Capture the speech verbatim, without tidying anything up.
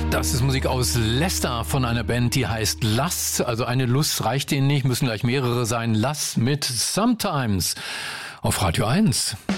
Das ist Musik aus Leicester von einer Band, die heißt Lass. Also eine Lust reicht ihnen nicht, müssen gleich mehrere sein. Lass mit Sometimes auf Radio eins.